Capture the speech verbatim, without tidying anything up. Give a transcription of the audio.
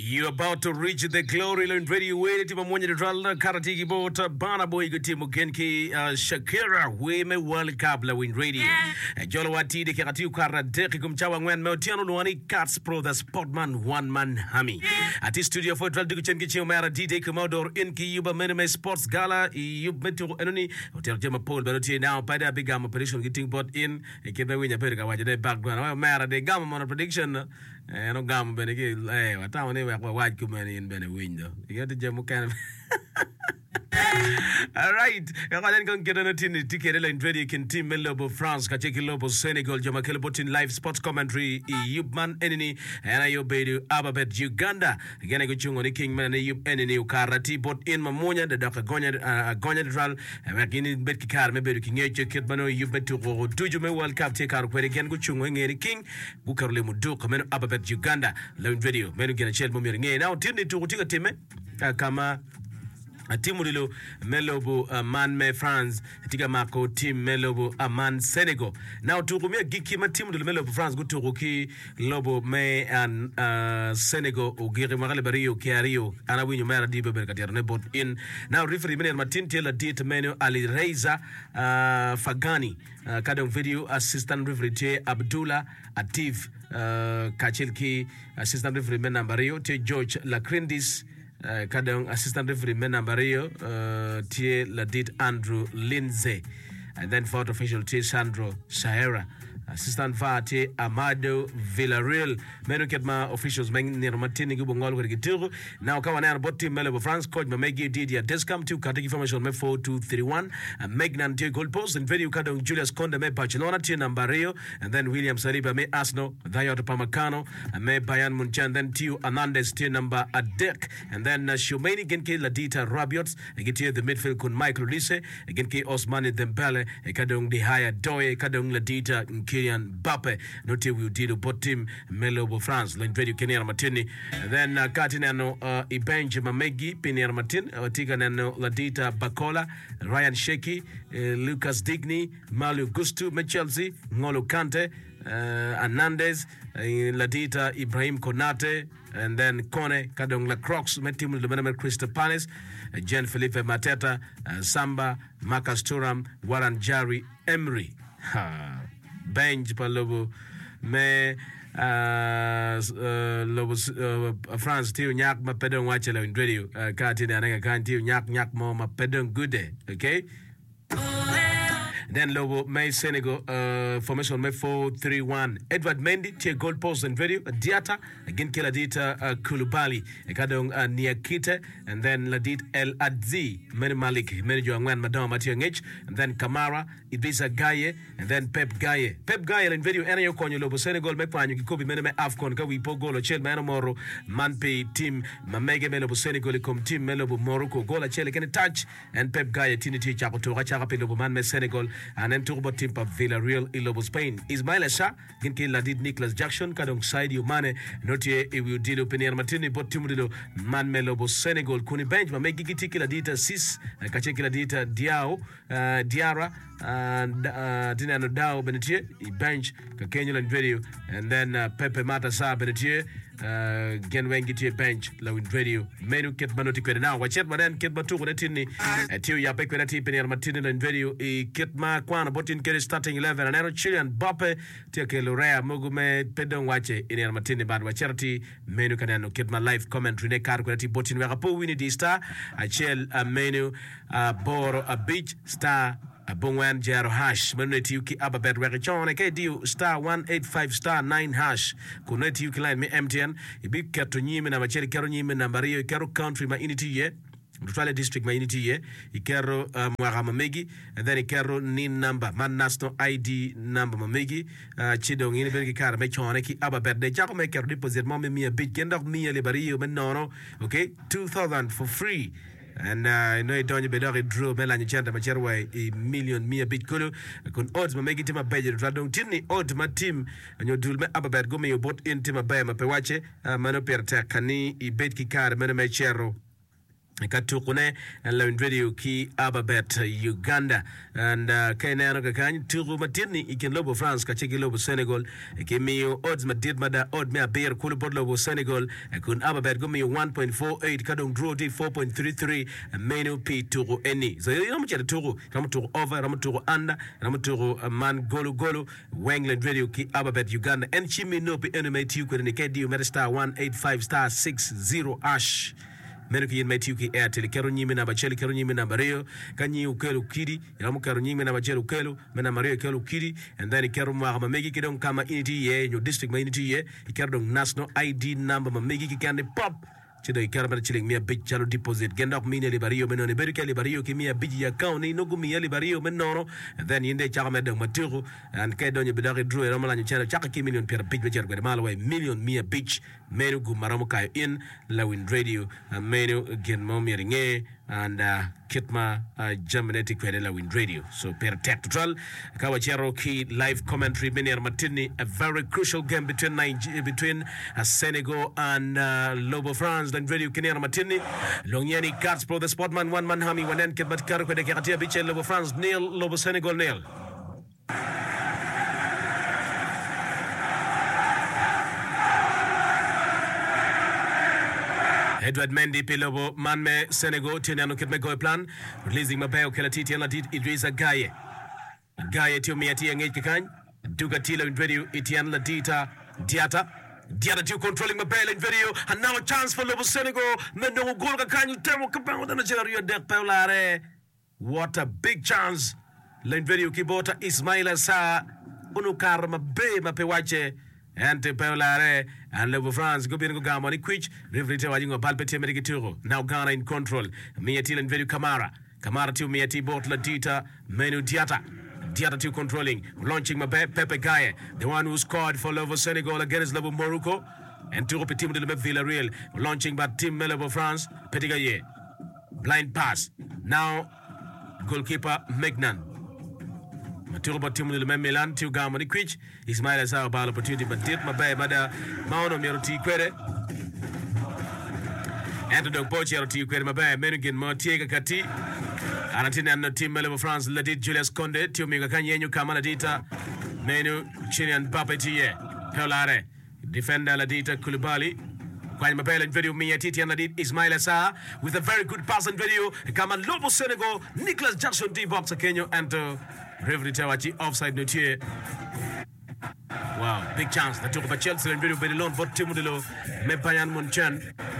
You're about to reach the glory line radio way timu mwenye drala karatiki bota bana boy timu kenki uh, Shakira weme World Cup la win radio. Jolo wati de kati ukara deki kumchawa ngwen meotiano luani Cats Pro the Sportman one man hami. Ati studio for dral diku chenki chio mera D J Commodore inki yuba meneme sports gala yub metu enoni hotel jema Paul berotie now pada bigam operation getting bought in ekebe winya perika wajade background mera de gama mono prediction eh no gama beneki eh watawo ne wa waj kumani in bene window you got to jam kind all right ya kalen kan kedana tin ticket la radio kin team melobo France ka cheki lobo Senegal jama kelbo tin live sports commentary yubman enini and ayo bedu ababet Uganda again go chungo ni king man yub enini ukarati bot in mamonya de daka gonya gonya dral makini bet kikar me bedu king eche ket bano yub betu go tuju me World Cup te kar kwere ken go chungo ngeri king go karle mudu kameno ababet Uganda la radio menu gena chel mo mere nge now tin ni tu kutika time kama timu lilo melobo uh, man me France tiga mako team melobo aman uh, Senegal now tukumia giki ma timu lilo melobo France guturuki lobo me an uh, Senegal ugiri magale bariyo kiario ana winyo mera dibe berkatiar ne bot in now referee mene Martin Taylor dit menu Ali Reza uh, Fagani uh, kadong video assistant referee te Abdullah Atif uh, Kachelki assistant referee mena bariyo te George Lacrindis Uh, kadang assistant referee mena bario uh, tie ladit Andrew Lindsay and then fourth official tie Sandro Sahara assistant va tie Amado Villarreal menu ketma officials men ni Martin ngi bongol ko gitiru now kawa na bot team Melobo France coach Mamegi Didia Descam to kata information me four two three one uh, Magnan tie goal post and video kadang Julius Konde me Barcelona tie Nambario and then William Saliba me Arsenal Dayot Pamecano uh, me Bayern Munchen then Tio Hernandez tie number Adek and then uh, Shoumeni genke Ladita Rabiot again the midfield kun Michael Olise genke Osmane Dembele kadang Di Haya Doye kadang Ladita Kylian Mbappe note we did bot team Melobo France len radio Kenyan Martini and then uh, Katinano uh, Ibenj Mamegi Pinier Martin uh, Tiganano Ladita Bakola Ryan Sheki uh, Lucas Digny Malu Gustu me Chelsea Ngolo Kante uh, Hernandez uh, Ladita Ibrahim Konate and then Kone Kadong La Crocs Metimu Lumenamer Crystal Palace uh, Jean Philippe Mateta uh, Samba Marcus Thuram Warren Jari Emery ha bench pa lobo me uh, uh, lobo uh, France tiu nyak ma pedon wache la radio uh, kati na nga kan tiu nyak nyak mo ma pedon gude okay then lobo May Senegal uh, formation May four three one Edward Mendy tie goal post and video Diata again kila dita uh, Kulubali kadong uh, Niakite and then Ladit El Adzi Meni Malik Meni Joangwan Madama Matio Ngech and then Kamara Idrissa Gaye and then Pep Gaye Pep Gaye in video ena yokonyo lobo Senegal me panyo kikobi mene me Afcon ka wipo golo chel meno moro manpe team mamege melobo Senegal kom team melobo Morocco gola chele kene touch and Pep Gaye tiniti chako to chaka pe lobo man me Senegal and then turbo team pa Villarreal ilobo Spain Ismail Essa ginki ladid Nicholas Jackson kadong Sadio Mane notie iwi dilo Pinier Martini bot team dilo man melobo Senegal kuni bench mamege gitiki ladita sis kacheki ladita Diao uh, Diara and uh, Dinano Dao Benetie bench ka Kenyan video and then uh, Pepe Mata Sa Benetie uh, gen wengi tie bench la win radio menu ket manoti kwede now wachet manen ket batu ko tini tiu ya pe kwede ti Pinier Martini la video e ket ma kwana botin kere starting eleven anero Kylian Mbappe tie ke Lorea mugume pedon wache Pinier Martini bad wacherti menu kanano ket ma live commentary ne kar kwede ti botin wa po wini di star a chel a menu a boro a beach star a bongwan jaro hash maneti yuki ababet weke chone ke diu star one eight five star nine hash kuneti yuki line me M T N ibi keto nyime na macheri kero nyime na mbariyo kero country ma initi ye Rutwale district ma initi ye ikero uh, mwaka mamegi and then ikero nin number man national I D number mamegi uh, chidong ini bergi kara me chone ki ababet de jako me kero deposit mame miya bit kendok miya libariyo men nono okay two thousand for free and uh, no donye bedore draw mela nychanda macherwa a million mia bit kulu kun odds ma megi tima beje radong tini odd ma team nyo dulme ababet go me yo bot in tima bay ma pewache uh, mano per takani i bet ki kar meno mechero katukune la radio ki Ababet Uganda and uh, kainano kakany turu matini ikin lobo France ka cheki lobo Senegal ke miyo odds madid mada odd me aber kulu bod lobo Senegal kun Ababet go miyo one point four eight kadong draw di four point three three menu p turu eni so yo mchete turu ramu turu over ramu turu under ramu turu uh, man golu golu Wengland radio ki Ababet Uganda en chimi no pi enemy tu ko ni kedi u star one eight five star six zero ash Meruki in Metuki Airtel, Caroni Mina Bachel, Caroni Mina Mario, Kanyi Ukelu Kiri, Yamukaroni Mina Bachel Ukelu, Mena Mario Kelu Kiri, and then Karuma Mamegi Kidon Kama Inity Ye, your district Mainity Ye, Ikardon National I D number Mamegi can pop. Chido Ikaraba chilling me a big chalo deposit, Gendok Mina Libario, Menoni Berika Libario, Kimi a big account, no Gumi Libario, Menoro, and then in the Chamadan Maturu, and Kedon Bidari drew a Roman channel, Chakaki million per big Richard Guatemala, million Mia Beach, Menu Maramukai in Lawin Radio, and Menu again Momieringe, and uh, Kitma Germanetic Lawin Radio. So per tactual, Kawachero key live commentary, Menier Martini, a very crucial game between Nigeria, between uh, Senegal and uh, Lobo France. Radio Kenya Martini, Longiani Cards Pro, the Sportman, one man Hami, one end, but Karko de Karatia Beach, Lobo France, nil, Lobo Senegal, nil. Edward Mendy, Pilobo, Manme, Senegal, Tiano Kitmeko plan, releasing Mabeo Kelatiti and Latit, Idrissa Gaye. Gaye to Miati and Kakan, Dugatilo in radio, Etienne Ladita, Diata. The other two controlling Mabel in video, and now a chance for Lobo Senegal. Mendo Golga can you tell what the Nigeria deck Paulare? What a big chance. Len video Kibota Ismaila Sa Unukar Mabe Mapewache and Paulare and Lobo France go bingo gamoni quich, Rivrita Wajing of Palpete Medicaturo. Now Ghana in control. Miatil and video Kamara. Kamara to Miati Bot Ladita, Menu Diata. The other two controlling, launching Mabe Pepe Gaye, the one who scored for Lobo Senegal against Lobo Morocco, and two Petit de Villarreal, launching by Team Melobo France, Petit Gaye. Blind pass. Now, goalkeeper Megnan. Maturba Team de Milan, two Gamoni Quich, Ismail Azar ball opportunity, but did Mabe Mada Mauno Miroti Quere. Antidote Pocher to Quere Mabe, American Mortiega Kati. Argentina and Team Melobo France, Ladit Julius Conde, Tumiga Kanyenyu Kamanadita, Menu Chinian Papetie, Pelare, Defender Ladita Kulubali, Quine Mabel and video Mia Titi and Ladit Ismail Assar with a very good pass and video. Kaman Lobo Senegal, Nicholas Jackson D Boxer Kenyo and Reverie Tawachi offside Notier. Wow, big chance. The took of Chelsea and video very long for Timudilo, Mepayan Munchen.